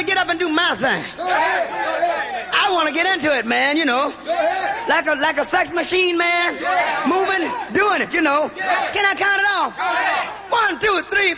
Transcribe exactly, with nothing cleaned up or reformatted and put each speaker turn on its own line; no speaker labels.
to get up and do my thing. I want to get into it, man, you know. Like a like a sex machine, man. Moving, doing it, you know. Can I count it off? One, two, three.